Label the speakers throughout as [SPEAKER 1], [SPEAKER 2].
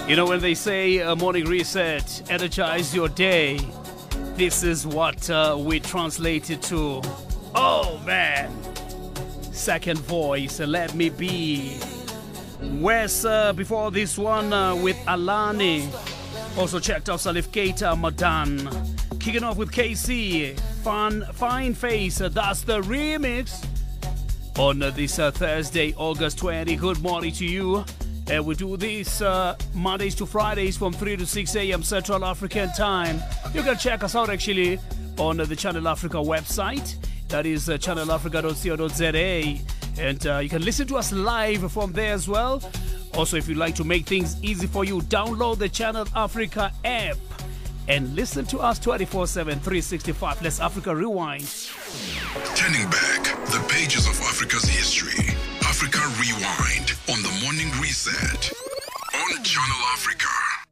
[SPEAKER 1] You know, when they say a morning reset, energize your day, this is what we translate it to. Oh man, second voice, let me be. Wes, before this one with Alani. Also checked out Salif Keita, Madan. Kicking off with KC, Fine Face, that's the remix. On this Thursday, August 20, good morning to you. And we do this Mondays to Fridays from 3 to 6 a.m. Central African time. You can check us out actually on the Channel Africa website. That is channelafrica.co.za. And you can listen to us live from there as well. Also, if you'd like to make things easy for you, download the Channel Africa app and listen to us 24/7, 365. Let's Africa Rewind.
[SPEAKER 2] Turning back the pages of Africa's history. Africa Rewind on the Morning Reset on Channel Africa.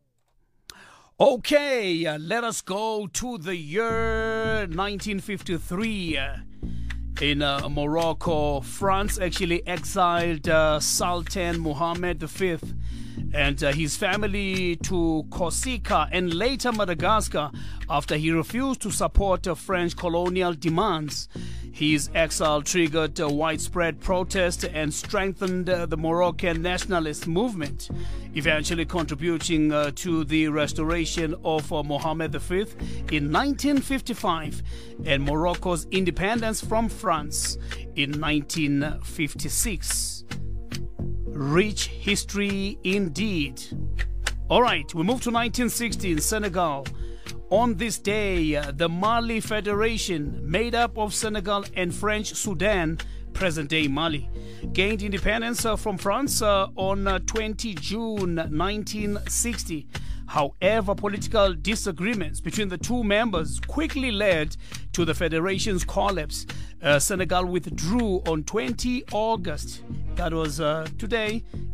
[SPEAKER 1] Okay, let us go to the year 1953. In Morocco, France actually exiled Sultan Mohammed V and his family to Corsica and later Madagascar after he refused to support French colonial demands. His exile triggered widespread protest and strengthened the Moroccan nationalist movement, eventually contributing to the restoration of Mohammed V in 1955 and Morocco's independence from France in 1956. Rich history indeed. All right, we move to 1960 in Senegal. On this day, the Mali Federation, made up of Senegal and French Sudan, present-day Mali, gained independence from France on 20 June 1960. However, political disagreements between the two members quickly led to the federation's collapse. Senegal withdrew on 20 August, that was today,